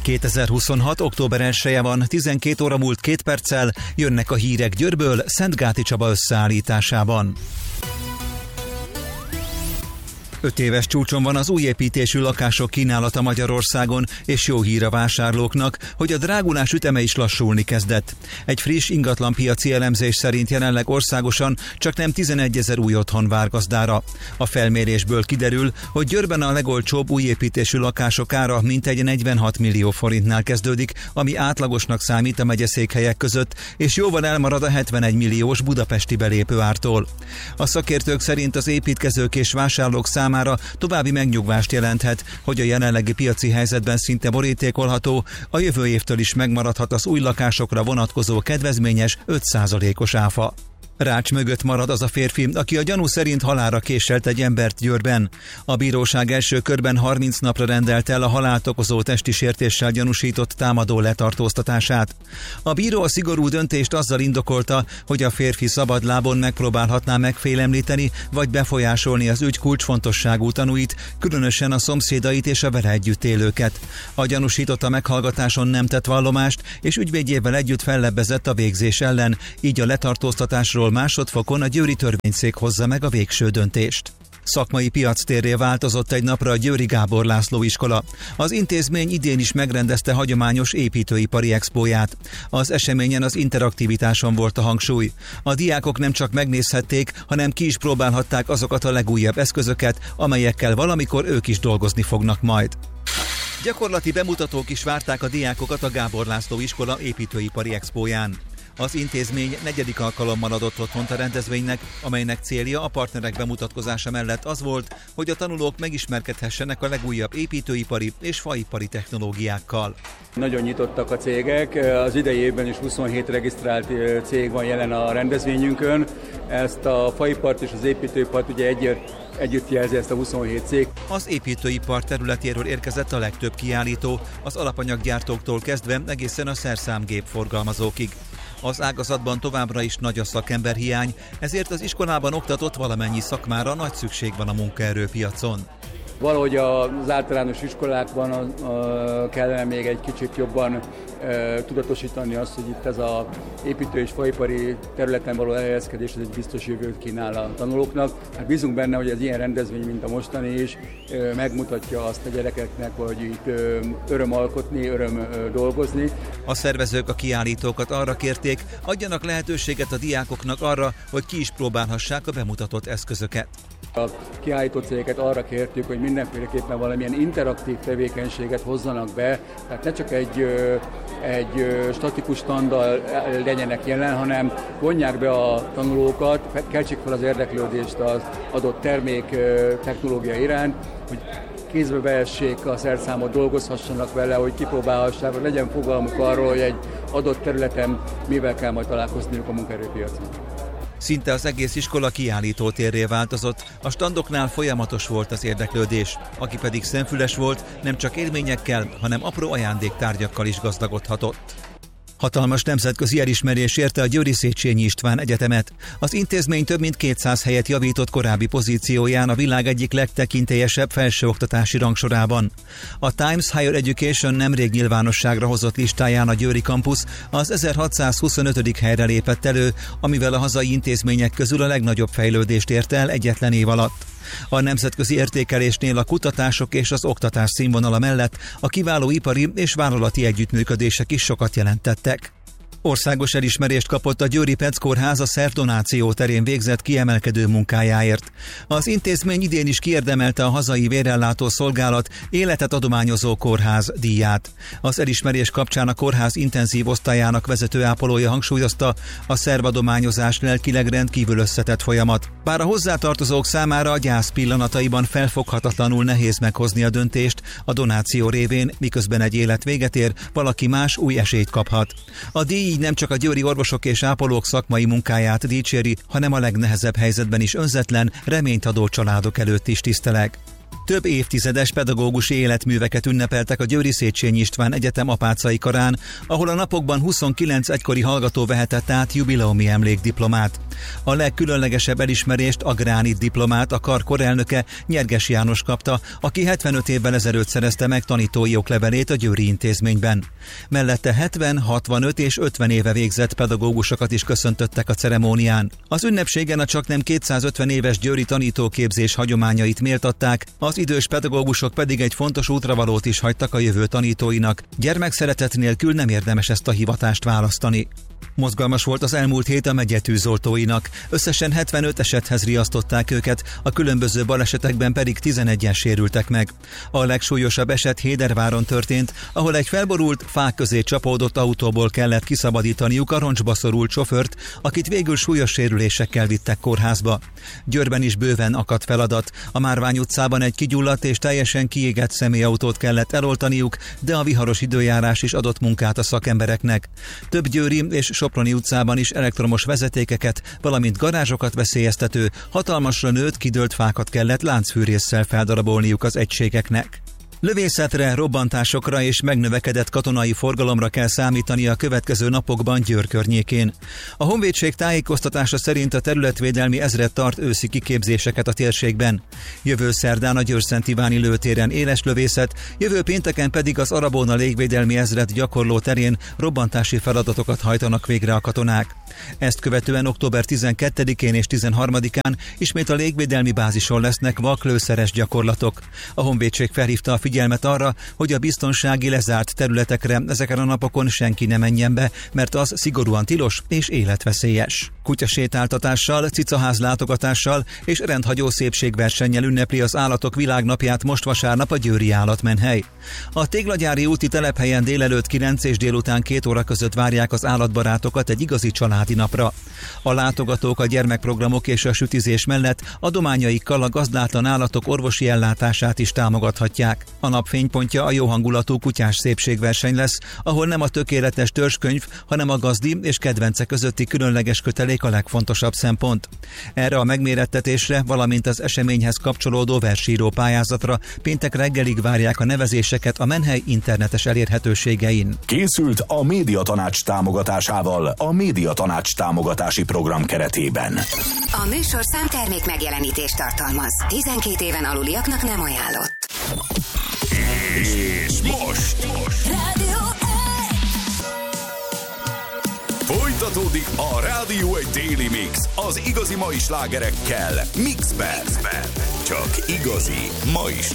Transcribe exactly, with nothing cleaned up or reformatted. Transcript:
kétezer-huszonhat. október elseje van, tizenkét óra múlt két perccel, jönnek a hírek Győrből Szentgáti Csaba összeállításában. Öt éves csúcson van az új építésű lakások kínálata Magyarországon, és jó hír a vásárlóknak, hogy a drágulás üteme is lassulni kezdett. Egy friss ingatlanpiaci elemzés szerint jelenleg országosan csak nem tizenegyezer új otthon vár gazdára. A felmérésből kiderül, hogy Győrben a legolcsóbb új építésű lakások ára mintegy negyvenhat millió forintnál kezdődik, ami átlagosnak számít a megyeszékhelyek között, és jóval elmarad a hetvenegy milliós budapesti belépőártól. A szakértők szerint az építkezők és vásárlók számára további megnyugvást jelenthet, hogy a jelenlegi piaci helyzetben szinte borítékolható, a jövő évtől is megmaradhat az új lakásokra vonatkozó kedvezményes öt százalékos áfa. Rács mögött marad az a férfi, aki a gyanú szerint halálra késelt egy embert Győrben. A bíróság első körben harminc napra rendelte el a halált okozó testi sértéssel gyanúsított támadó letartóztatását. A bíró a szigorú döntést azzal indokolta, hogy a férfi szabadlábon megpróbálhatná megfélemlíteni vagy befolyásolni az ügy kulcsfontosságú tanúit, különösen a szomszédait és a vele együtt élőket. A gyanúsított a meghallgatáson nem tett vallomást, és ügyvédjével együtt fellebbezett a végzés ellen, így a letartóztatásról másodfokon a győri törvényszék hozza meg a végső döntést. Szakmai piactérré változott egy napra a győri Gábor László iskola. Az intézmény idén is megrendezte hagyományos építőipari expóját. Az eseményen az interaktivitáson volt a hangsúly. A diákok nem csak megnézhették, hanem ki is próbálhatták azokat a legújabb eszközöket, amelyekkel valamikor ők is dolgozni fognak majd. Gyakorlati bemutatók is várták a diákokat a Gábor László iskola építőipari expóján. Az intézmény negyedik alkalommal adott otthont a rendezvénynek, amelynek célja a partnerek bemutatkozása mellett az volt, hogy a tanulók megismerkedhessenek a legújabb építőipari és faipari technológiákkal. Nagyon nyitottak a cégek, az idei évben is huszonhét regisztrált cég van jelen a rendezvényünkön. Ezt a faipart és az építőipart ugye egyért Együtt jelzi ezt a huszonhét cég. Az építőipar területéről érkezett a legtöbb kiállító, az alapanyaggyártóktól kezdve egészen a szerszámgépforgalmazókig. Az ágazatban továbbra is nagy a szakemberhiány, ezért az iskolában oktatott valamennyi szakmára nagy szükség van a munkaerőpiacon. Valahogy az általános iskolákban a, a kellene még egy kicsit jobban e, tudatosítani azt, hogy itt ez az építő- és faipari területen való elhelyezkedés ez egy biztos jövőt kínál a tanulóknak. Hát bízunk benne, hogy az ilyen rendezvény, mint a mostani is, e, megmutatja azt a gyerekeknek, hogy itt e, öröm alkotni, öröm e, dolgozni. A szervezők a kiállítókat arra kérték, adjanak lehetőséget a diákoknak arra, hogy ki is próbálhassák a bemutatott eszközöket. A kiállító cégeket arra kértük, hogy mindenféleképpen valamilyen interaktív tevékenységet hozzanak be, tehát ne csak egy, egy statikus standal legyenek jelen, hanem vonják be a tanulókat, keltsék fel az érdeklődést az adott termék technológia iránt, hogy kézbe vehessék a szerszámot, dolgozhassanak vele, hogy kipróbálhassák, hogy legyen fogalmuk arról, hogy egy adott területen mivel kell majd találkozniuk a munkaerőpiacon. Szinte az egész iskola kiállítótérré változott, a standoknál folyamatos volt az érdeklődés, aki pedig szemfüles volt, nem csak élményekkel, hanem apró ajándéktárgyakkal is gazdagodhatott. Hatalmas nemzetközi elismerés érte a győri Széchenyi István Egyetemet. Az intézmény több mint kétszáz helyet javított korábbi pozícióján a világ egyik legtekintélyesebb felsőoktatási rangsorában. A Times Higher Education nemrég nyilvánosságra hozott listáján a győri kampusz az ezerhatszázhuszonötödik helyre lépett elő, amivel a hazai intézmények közül a legnagyobb fejlődést érte el egyetlen év alatt. A nemzetközi értékelésnél a kutatások és az oktatás színvonala mellett a kiváló ipari és vállalati együttműködések is sokat jelentettek. Országos elismerést kapott a Győri Pec Kórház a szervdonáció terén végzett kiemelkedő munkájáért. Az intézmény idén is kiérdemelte a hazai vérellátó szolgálat életet adományozó kórház díját. Az elismerés kapcsán a kórház intenzív osztályának vezető ápolója hangsúlyozta, a szervadományozás lelkileg rendkívül összetett folyamat. Bár a hozzátartozók számára a gyász pillanataiban felfoghatatlanul nehéz meghozni a döntést, a donáció révén, miközben egy élet véget ér, valaki más új esélyt kaphat. A díj így nem csak a győri orvosok és ápolók szakmai munkáját dicséri, hanem a legnehezebb helyzetben is önzetlen, reményt adó családok előtt is tiszteleg. Több évtizedes pedagógusi életműveket ünnepeltek a Győri Széchenyi István Egyetem apácai karán, ahol a napokban huszonkilenc egykori hallgató vehetett át jubileumi emlékdiplomát. A legkülönlegesebb elismerést, a Gránit diplomát a kar korelnöke, Nyerges János kapta, aki hetvenöt évvel ezelőtt szerezte meg tanítói oklevelét a győri intézményben. Mellette hetven, hatvanöt és ötven éve végzett pedagógusokat is köszöntöttek a ceremónián. Az ünnepségen a csaknem kétszázötven éves győri tanítóképzés hagyományait méltatták, az idős pedagógusok pedig egy fontos útravalót is hagytak a jövő tanítóinak. Gyermekszeretet nélkül nem érdemes ezt a hivatást választani. Mozgalmas volt az elmúlt hét a megye tűzoltóinak. Összesen hetvenöt esethez riasztották őket, a különböző balesetekben pedig tizenegyen sérültek meg. A legsúlyosabb eset Héderváron történt, ahol egy felborult, fák közé csapódott autóból kellett kiszabadítaniuk a roncsba szorult sofőrt, akit végül súlyos sérülésekkel vittek kórházba. Győrben is bőven akadt feladat. A Márvány utcában egy kigyulladt és teljesen kiégett személyautót kellett eloltaniuk, de a viharos időjárás is adott munkát a szakembereknek. Több győri és Soproni utcában is elektromos vezetékeket, valamint garázsokat veszélyeztető, hatalmasra nőtt, kidőlt fákat kellett láncfűrésszel feldarabolniuk az egységeknek. Lövészetre, robbantásokra és megnövekedett katonai forgalomra kell számítani a következő napokban Győr környékén. A honvédség tájékoztatása szerint a területvédelmi ezred tart őszi kiképzéseket a térségben. Jövő szerdán a Győr-Szent Iváni lőtéren éles lövészet, jövő pénteken pedig az Arabóna légvédelmi ezred gyakorló terén robbantási feladatokat hajtanak végre a katonák. Ezt követően október tizenkettedikén és tizenharmadikán ismét a légvédelmi bázison lesznek vaklőszeres gyakorlatok. A honvédség felhívta a figyelmet arra, hogy a biztonsági lezárt területekre ezeken a napokon senki ne menjen be, mert az szigorúan tilos és életveszélyes. Kutyasétáltatással, cicaház látogatással és rendhagyó szépségversennyel ünnepli az Állatok Világnapját most vasárnap a győri állatmenhely. A Téglagyári úti telephelyen délelőtt kilenc és délután két óra között várják az állatbarátokat egy igazi családi napra. A látogatók a gyermekprogramok és a sütizés mellett adományaikkal a gazdátlan állatok orvosi ellátását is támogathatják. A nap fénypontja a jó hangulatú kutyás szépségverseny lesz, ahol nem a tökéletes törzskönyv, hanem a gazdi és kedvence közötti különleges kötelék a legfontosabb szempont. Erre a megmérettetésre, valamint az eseményhez kapcsolódó versíró pályázatra péntek reggelig várják a nevezéseket a menhely internetes elérhetőségein. Készült a Médiatanács támogatásával a Médiatanács támogatási program keretében. A műsorszám termék megjelenítést tartalmaz. tizenkét éven aluliaknak nem ajánlott. És most, most. Rádió Folytatódik a Rádió egy Daily Mix az igazi mai slágerekkel Mixben. Csak igazi mai slágerek.